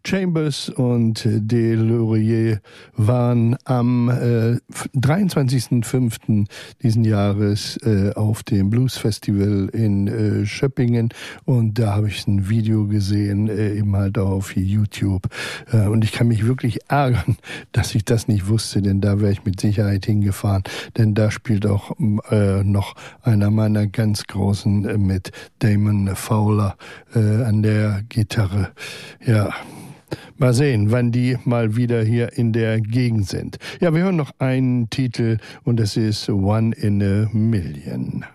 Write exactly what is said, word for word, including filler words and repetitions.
Chambers und Des Lauriers waren am äh, dreiundzwanzigsten fünften diesen Jahres äh, auf dem Blues Festival in äh, Schöppingen, und da habe ich ein Video gesehen, äh, eben halt auch auf YouTube, äh, und ich kann mich wirklich ärgern, dass ich das nicht wusste, denn da wäre ich mit Sicherheit hingefahren, denn da spielt auch äh, noch einer meiner ganz Großen äh, mit, Damon Fowler äh, an der Gitarre. Ja, mal sehen, wann die mal wieder hier in der Gegend sind. Ja, wir hören noch einen Titel, und das ist One in a Million.